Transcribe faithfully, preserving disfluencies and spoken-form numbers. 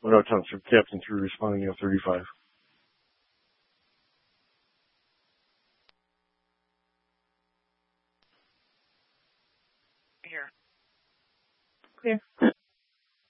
Oh, no, Tom, so Captain three responding F thirty-five. Here. Clear.